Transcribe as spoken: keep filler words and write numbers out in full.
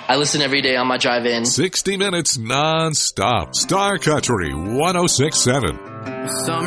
I listen every day on my drive in. sixty minutes non-stop. Star Country one oh six point seven. Summer